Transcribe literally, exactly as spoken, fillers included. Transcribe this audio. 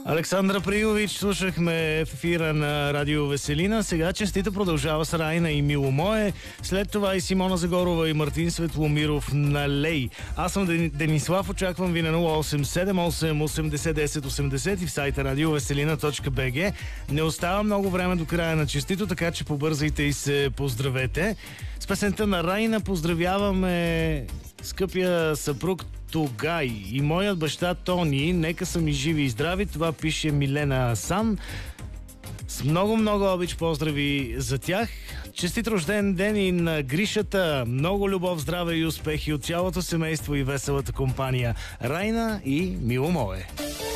Александра Пригович слушахме в ефира на Радио Веселина. Сега честита продължава с Райна и Мило мое. След това и Симона Загорова и Мартин Светломиров на Лей. Аз съм Денислав, очаквам ви на нула осем седем осем осемдесет десет осемдесет и в сайта радиовеселина точка би джи. Не остава много време до края на честито, така че побързайте и се поздравете. С песента на Райна поздравяваме скъпия съпруг Тогай и моят баща Тони. Нека са ми живи и здрави. Това пише Милена Асан. С много-много обич поздрави за тях. Честит рожден ден и на Гришата. Много любов, здраве и успехи от цялото семейство и веселата компания Райна и Мило мое.